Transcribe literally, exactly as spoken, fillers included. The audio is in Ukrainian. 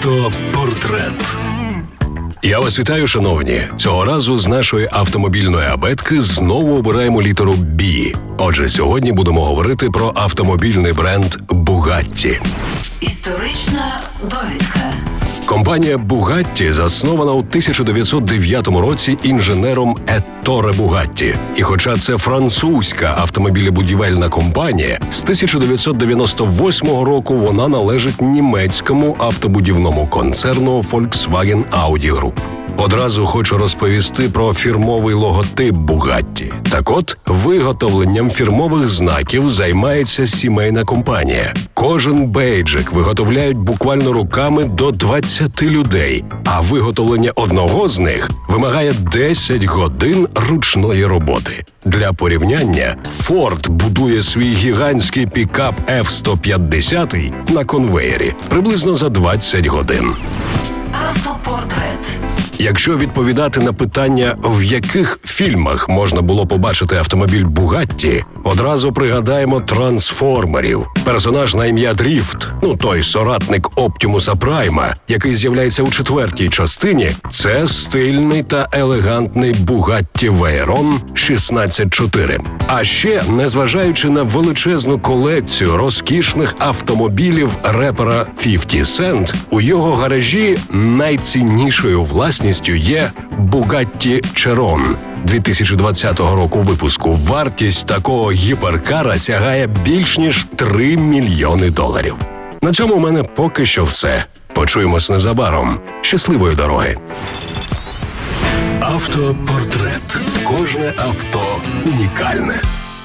Автопортрет. Я вас вітаю, шановні. Цього разу з нашої автомобільної абетки знову обираємо літеру «Бі». Отже, сьогодні будемо говорити про автомобільний бренд «Бугатті». Історична довідка. Компанія «Бугатті» заснована у тисяча дев'ятсот дев'ятому році інженером Етторе Бугатті. І хоча це французька автомобілебудівельна компанія, з тисяча дев'ятсот дев'яносто восьмого року вона належить німецькому автобудівному концерну Volkswagen Audi Group. Одразу хочу розповісти про фірмовий логотип «Бугатті». Так от, виготовленням фірмових знаків займається сімейна компанія. Кожен бейджик виготовляють буквально руками до двадцяти людей, а виготовлення одного з них вимагає десять годин ручної роботи. Для порівняння, Ford будує свій гігантський пікап еф сто п'ятдесят на конвеєрі приблизно за двадцять годин. Автопортрет. Якщо відповідати на питання, в яких фільмах можна було побачити автомобіль «Бугатті», одразу пригадаємо «Трансформерів». Персонаж на ім'я Дріфт, ну той соратник Оптімуса Прайма, який з'являється у четвертій частині, це стильний та елегантний «Бугатті Вейрон шістнадцять чотири. А ще, незважаючи на величезну колекцію розкішних автомобілів репера фіфті Cent, у його гаражі найціннішою власністю є Bugatti Chiron дві тисячі двадцятого року випуску. Вартість такого гіперкара сягає більш ніж три мільйони доларів. На цьому у мене поки що все. Почуємось незабаром. Щасливої дороги. Автопортрет. Кожне авто унікальне.